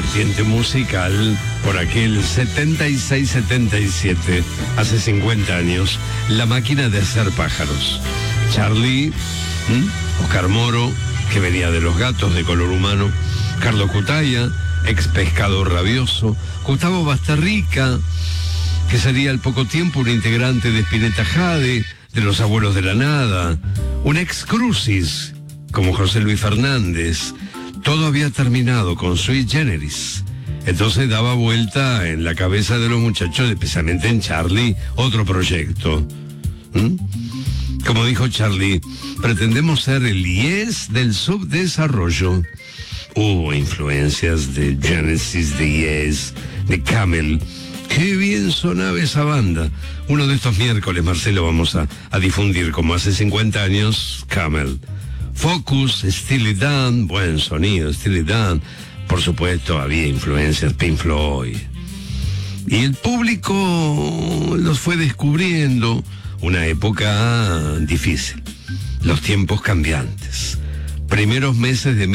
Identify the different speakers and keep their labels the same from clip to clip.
Speaker 1: vertiente musical por aquel 76-77, hace 50 años, La máquina de hacer pájaros. Charlie, Oscar Moro, que venía de Los Gatos de Color Humano, Carlos Cutaia, ex Pescado Rabioso, Gustavo Bastarrica, que sería al poco tiempo un integrante de Spinetta Jade, de Los Abuelos de la Nada, un ex Crucis, como José Luis Fernández. Todo había terminado con Sui Generis. Entonces daba vuelta en la cabeza de los muchachos, especialmente en Charlie, otro proyecto. Como dijo Charlie, pretendemos ser el Yes del subdesarrollo. Hubo influencias de Genesis, de Yes, de Camel. Qué bien sonaba esa banda. Uno de estos miércoles, Marcelo, vamos a difundir, como hace 50 años, Camel. Focus, Steely Dan, buen sonido, Steely Dan. Por supuesto, había influencias Pink Floyd. Y el público los fue descubriendo. Una época difícil. Los tiempos cambiantes. Primeros meses de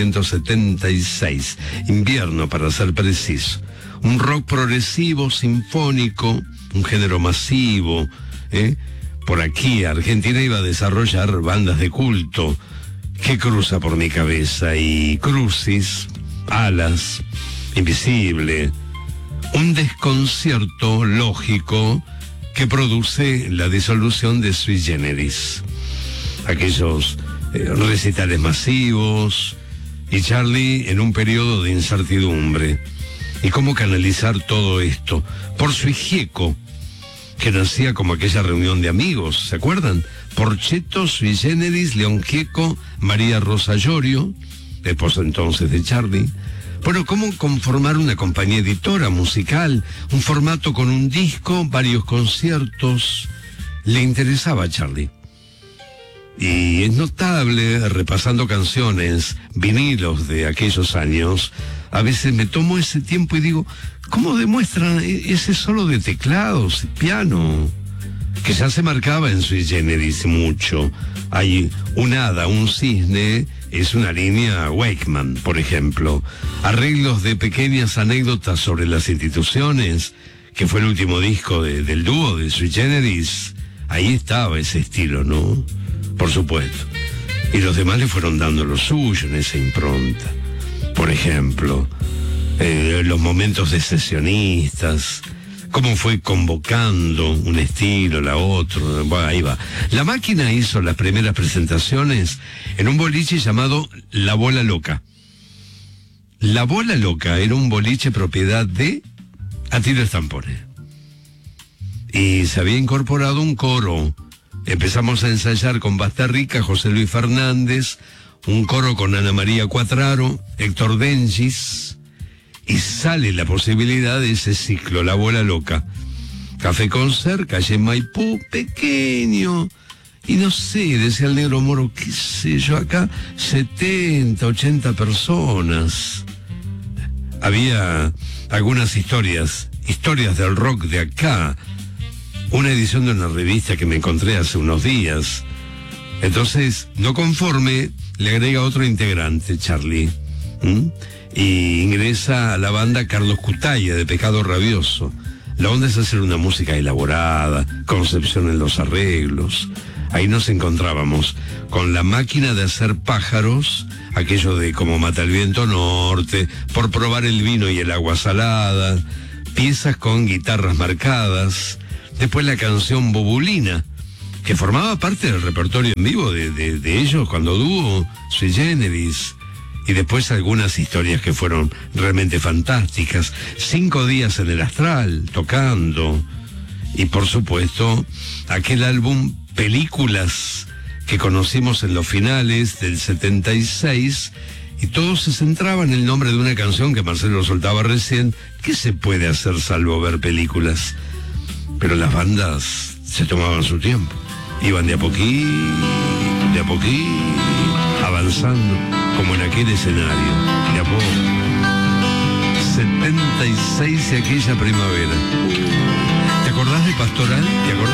Speaker 1: 1976. Invierno, para ser preciso. Un rock progresivo, sinfónico, un género masivo. Por aquí, Argentina iba a desarrollar bandas de culto. ¿Qué cruza por mi cabeza? Y Crucis, Alas, Invisible. Un desconcierto lógico que produce la disolución de Sui Generis. Aquellos recitales masivos y Charlie en un periodo de incertidumbre. ¿Y cómo canalizar todo esto? Por Sui Gieco, que nacía como aquella reunión de amigos, ¿se acuerdan? Porchetto, Sui Generis, León Gieco, María Rosa Llorio, esposa entonces de Charlie. Bueno, ¿cómo conformar una compañía editora musical? Un formato con un disco, varios conciertos. Le interesaba a Charlie. Y es notable, repasando canciones, vinilos de aquellos años, a veces me tomo ese tiempo y digo, ¿cómo demuestran ese solo de teclados y piano? Que ya se marcaba en Sui Generis mucho. Hay un hada, un cisne, es una línea Wakeman, por ejemplo. Arreglos de pequeñas anécdotas sobre las instituciones, que fue el último disco del dúo de Sui Generis. Ahí estaba ese estilo, ¿no? Por supuesto. Y los demás le fueron dando lo suyo en esa impronta. Por ejemplo, los momentos de sesionistas, cómo fue convocando un estilo, la otro, bueno, ahí va. La Máquina hizo las primeras presentaciones en un boliche llamado La Bola Loca. La Bola Loca era un boliche propiedad de Atilio Stampone. Y se había incorporado un coro. Empezamos a ensayar con Bastarrica, José Luis Fernández, un coro con Ana María Cuatraro, Héctor Dengis, y sale la posibilidad de ese ciclo, La Bola Loca. Café Concert, calle Maipú, pequeño, y no sé, decía el Negro Moro, qué sé yo, acá 70, 80 personas. Había algunas historias del rock de acá. Una edición de una revista que me encontré hace unos días. Entonces, no conforme, le agrega otro integrante, Charlie. Y ingresa a la banda Carlos Cutaia, de Pescado Rabioso. La onda es hacer una música elaborada, concepción en los arreglos. Ahí nos encontrábamos con La Máquina de hacer pájaros, aquello de Como mata el viento norte, Por probar el vino y el agua salada, piezas con guitarras marcadas. Después la canción Bobulina, que formaba parte del repertorio en vivo de ellos cuando dúo, Sui Generis. Y después algunas historias que fueron realmente fantásticas. 5 días en el Astral, tocando. Y por supuesto, aquel álbum Películas que conocimos en los finales del 76. Y todo se centraba en el nombre de una canción que Marcelo soltaba recién. ¿Qué se puede hacer salvo ver películas? Pero las bandas se tomaban su tiempo. Iban de a poquito, avanzando, como en aquel escenario, de a poco. 76 y aquella primavera. ¿Te acordás de Pastoral? ¿Te acordás?